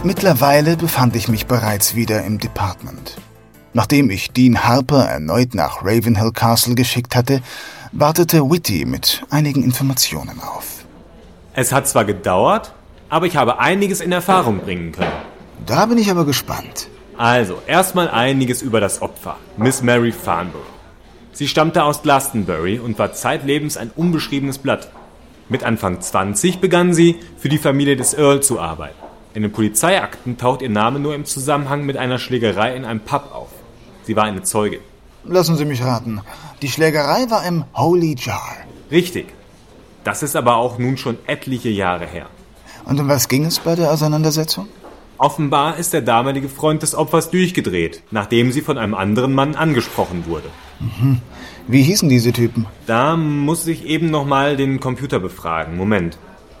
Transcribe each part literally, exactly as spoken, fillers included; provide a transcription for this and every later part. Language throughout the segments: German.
Mittlerweile befand ich mich bereits wieder im Department. Nachdem ich Dean Harper erneut nach Ravenhill Castle geschickt hatte, wartete Whitty mit einigen Informationen auf. Es hat zwar gedauert, aber ich habe einiges in Erfahrung bringen können. Da bin ich aber gespannt. Also, erstmal einiges über das Opfer, Miss Mary Farnborough. Sie stammte aus Glastonbury und war zeitlebens ein unbeschriebenes Blatt. Mit Anfang zwanzig begann sie, für die Familie des Earl zu arbeiten. In den Polizeiakten taucht ihr Name nur im Zusammenhang mit einer Schlägerei in einem Pub auf. Sie war eine Zeugin. Lassen Sie mich raten. Die Schlägerei war im Holy Jar. Richtig. Das ist aber auch nun schon etliche Jahre her. Und um was ging es bei der Auseinandersetzung? Offenbar ist der damalige Freund des Opfers durchgedreht, nachdem sie von einem anderen Mann angesprochen wurde. Mhm. Wie hießen diese Typen? Da muss ich eben noch mal den Computer befragen. Moment.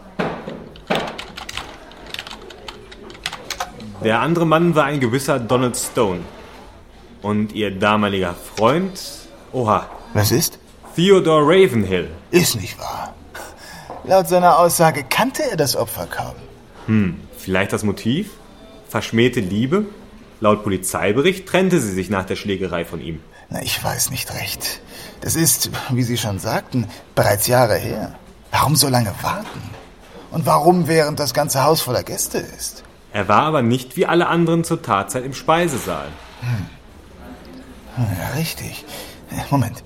Der andere Mann war ein gewisser Donald Stone. Und ihr damaliger Freund... Oha. Was ist? Theodore Ravenhill. Ist nicht wahr. Laut seiner Aussage kannte er das Opfer kaum. Hm, vielleicht das Motiv? Verschmähte Liebe? Laut Polizeibericht trennte sie sich nach der Schlägerei von ihm. Na, ich weiß nicht recht. Das ist, wie Sie schon sagten, bereits Jahre her. Warum so lange warten? Und warum, während das ganze Haus voller Gäste ist? Er war aber nicht wie alle anderen zur Tatzeit im Speisesaal. Hm. Ja, richtig. Moment.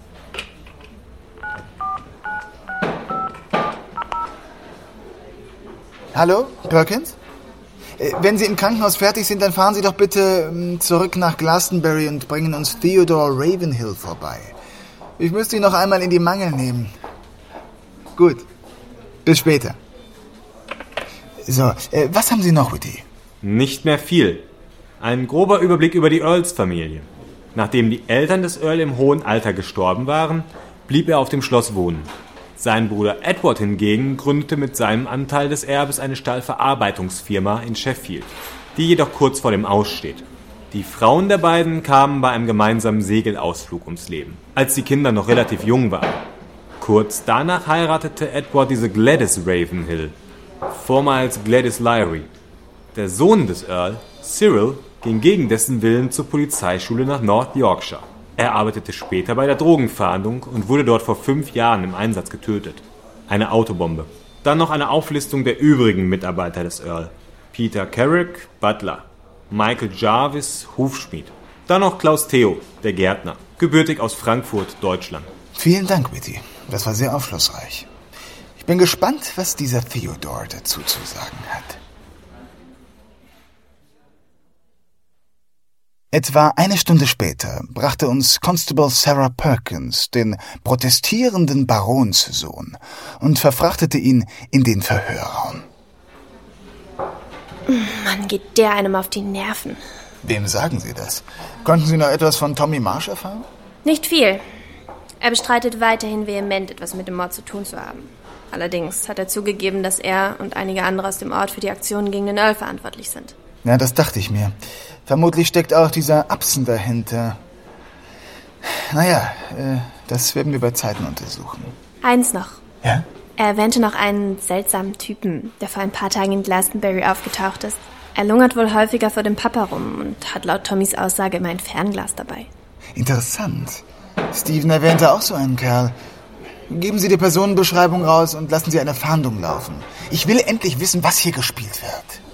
Hallo, Perkins? Wenn Sie im Krankenhaus fertig sind, dann fahren Sie doch bitte zurück nach Glastonbury und bringen uns Theodore Ravenhill vorbei. Ich müsste ihn noch einmal in die Mangel nehmen. Gut. Bis später. So, was haben Sie noch, Whitty? Nicht mehr viel. Ein grober Überblick über die Earls-Familie. Nachdem die Eltern des Earl im hohen Alter gestorben waren, blieb er auf dem Schloss wohnen. Sein Bruder Edward hingegen gründete mit seinem Anteil des Erbes eine Stahlverarbeitungsfirma in Sheffield, die jedoch kurz vor dem Aus steht. Die Frauen der beiden kamen bei einem gemeinsamen Segelausflug ums Leben, als die Kinder noch relativ jung waren. Kurz danach heiratete Edward diese Gladys Ravenhill, vormals Gladys Lyrie. Der Sohn des Earl, Cyril, ging gegen dessen Willen zur Polizeischule nach North Yorkshire. Er arbeitete später bei der Drogenfahndung und wurde dort vor fünf Jahren im Einsatz getötet. Eine Autobombe. Dann noch eine Auflistung der übrigen Mitarbeiter des Earl. Peter Carrick, Butler. Michael Jarvis, Hufschmied. Dann noch Klaus Theo, der Gärtner. Gebürtig aus Frankfurt, Deutschland. Vielen Dank, Whitty. Das war sehr aufschlussreich. Ich bin gespannt, was dieser Theodore dazu zu sagen hat. Etwa eine Stunde später brachte uns Constable Sarah Perkins, den protestierenden Baronssohn, und verfrachtete ihn in den Verhörraum. Mann, geht der einem auf die Nerven. Wem sagen Sie das? Konnten Sie noch etwas von Tommy Marsh erfahren? Nicht viel. Er bestreitet weiterhin vehement, etwas mit dem Mord zu tun zu haben. Allerdings hat er zugegeben, dass er und einige andere aus dem Ort für die Aktionen gegen den Earl verantwortlich sind. Ja, das dachte ich mir. Vermutlich steckt auch dieser Upson dahinter. Naja, äh, das werden wir bei Zeiten untersuchen. Eins noch. Ja? Er erwähnte noch einen seltsamen Typen, der vor ein paar Tagen in Glastonbury aufgetaucht ist. Er lungert wohl häufiger vor dem Papa rum und hat laut Tommys Aussage immer ein Fernglas dabei. Interessant. Stephen erwähnte auch so einen Kerl. Geben Sie die Personenbeschreibung raus und lassen Sie eine Fahndung laufen. Ich will endlich wissen, was hier gespielt wird.